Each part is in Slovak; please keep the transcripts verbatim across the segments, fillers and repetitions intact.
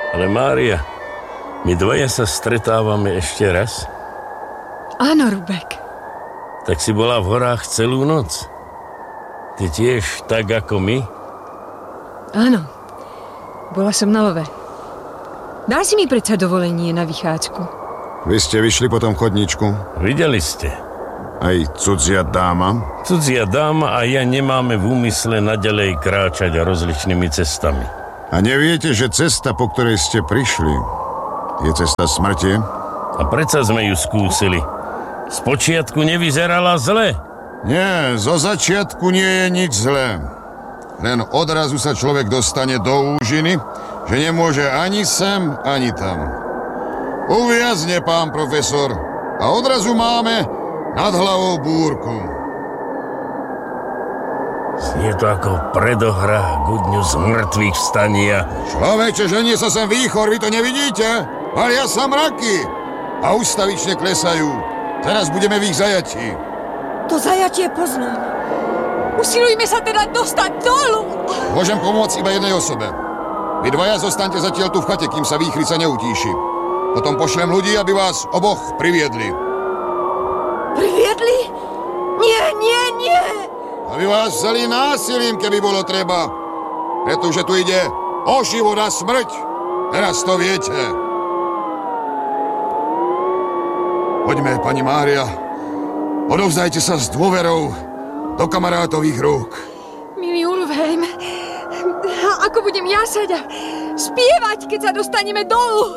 Ale Mária, my dvaja sa stretávame ešte raz? Áno, Rubek. Tak si bola v horách celú noc? Ty tiež tak ako my? Áno. Bola som na love. Dá si mi predsa dovolenie na vychádzku. Vy ste vyšli po tom chodníčku? Videli ste. Aj cudzia dáma? Cudzia dáma a ja nemáme v úmysle naďalej kráčať rozličnými cestami. A neviete, že cesta, po ktorej ste prišli, je cesta smrti? A predsa sme ju skúsili. Spočiatku nevyzerala zle. Nie, zo začiatku nie je nič zlé. Len odrazu sa človek dostane do úžiny, že nemôže ani sem, ani tam. Uviazne, pán profesor, a odrazu máme nad hlavou búrku. Je to ako predohra k dňu z mŕtvych vstania. Človeče, ženie sa sem výchor, vy to nevidíte? Valia sa mraky a ustavične klesajú. Teraz budeme v ich zajatí. To zajatie poznám. Usilujme sa teda dostať dolu. Môžem pomôcť iba jednej osobe. Vy dvaja zostaňte zatiaľ tu v chate, kým sa výchrica neutíši. Potom pošlem ľudí, aby vás oboch priviedli. Priviedli? Nie, nie, nie! Aby vás vzali násilím, keby bolo treba. Pretože tu ide o život a smrť. Teraz to viete. Poďme, pani Mária. Odovzdajte sa s dôverou do kamarátových rúk. Milý Ulfheim, ako budem jasať a spievať, keď sa dostaneme dolu?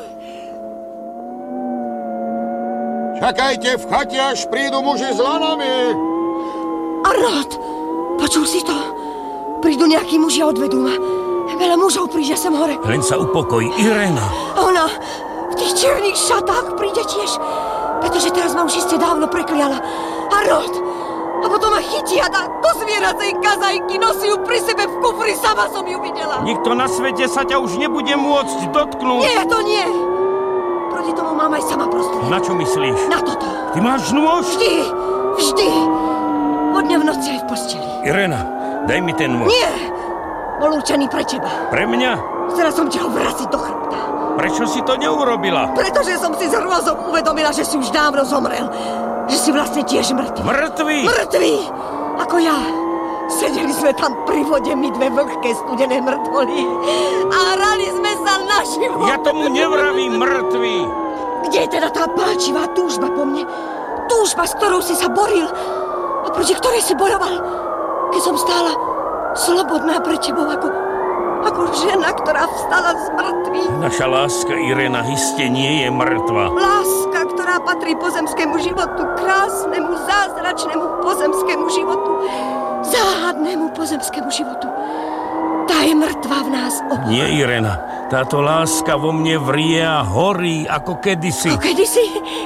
Čakajte v chate, až prídu muži s lanami. Arnold, počul si to? Prídu nejakí muži a odvedú ma. Veľa mužov príde sem hore. Len sa upokoj, Irena. Ona v tých čiernych šatách príde tiež, pretože teraz ma už iste dávno prekliala. Arnold, a potom ma chytia a do zvieracej kazajky, nosí ju pri sebe v kufri, sama som ju videla. Nikto na svete sa ťa už nebude môcť dotknúť. Nie, to nie. Proti tomu mám aj sama prostriedky. Na čo myslíš? Na toto. Ty máš nôž? Vždy, vždy. Od dňa v noci aj v posteli. Irena, daj mi ten nôž. Nie, bol určený pre teba. Pre mňa? Chcela som ťa ho vraziť do chrbta. Prečo si to neurobila? Pretože som si s hrôzou uvedomila, že si už dávno zomrel. Že si vlastne tiež mŕtvý. Mŕtvý? Mŕtvý, ako ja. Sedeli sme tam pri vode, my dve vlhké studené mŕtvoly. A hrali sme sa na život. Ja tomu nevravím mŕtvý. Kde je teda tá páčivá túžba po mne? Túžba, s ktorou si sa boril. A proti ktorej si bojoval. Keď som stála slobodná pre tebou, ako, ako žena, ktorá vstala z mŕtvych. Naša láska, Irena, iste nie je mŕtva. Láska, ktorá patrí pozemskému životu, krásnemu, zázračnému pozemskému životu, záhadnému pozemskému životu. Tá je mŕtva v nás oboch. Nie, Irena, táto láska vo mne vrie a horí ako kedysi. Ako kedysi?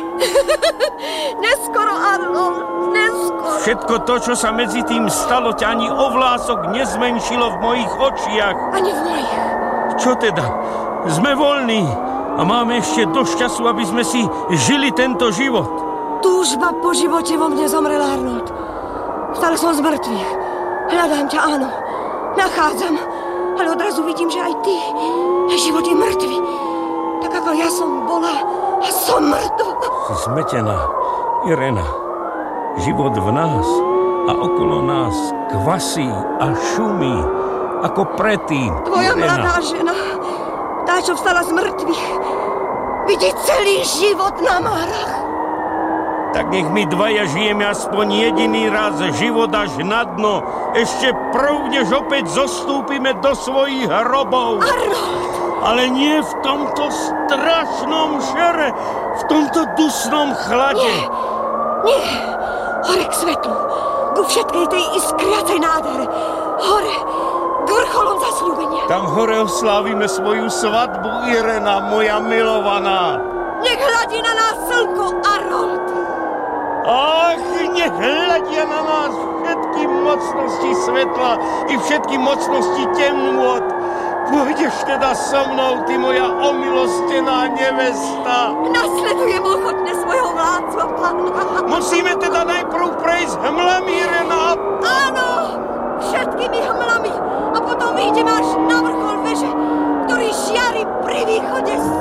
Neskoro, Arnold, neskoro. Všetko to, čo sa medzi tým stalo, ťa ani o vlások nezmenšilo v mojich očiach. Ani v mojich. Čo teda? Sme voľní a máme ešte dosť času, aby sme si žili tento život. Túžba po živote vo mne zomrela, Arnold. Stala som z mŕtvych. Hľadám ťa, áno. Nachádzam. Ale odrazu vidím, že aj ty. Život je mŕtvy. Tak ako ja som bola a som mŕtva. Si zmetená, Irena. Život v nás a okolo nás kvasí a šumí, ako predtým. Tvoja Irena. mladá žena, tá, čo vstala z mŕtvych, vidí celý život na márach. Tak nech my dvaja žijeme aspoň jediný raz život až na dno. Ešte prv, než opäť zostúpime do svojich hrobov. Arnold! Ale nie v tomto strašnom šere, v tomto dusnom chlade. Nie, nie. Hore k svetlu, ku všetkej tej iskriacej nádhere. Hore, k vrcholom zasľúbenia. Tam hore oslávime svoju svadbu, Irena, moja milovaná. Nech hľadí na nás slnko, Arnold. Ach, nech hľadia na nás všetky mocnosti svetla i všetky mocnosti temnôt. Pôjdeš teda so mnou, ty moja omilostená nevesta. Nasledujem ochotne svojho vládcu a pána. Musíme teda najprv prejsť hmlami, Irena. Áno, všetkými hmlami. A potom vyjdeme až na vrchol veže, ktorý žiari pri pri východe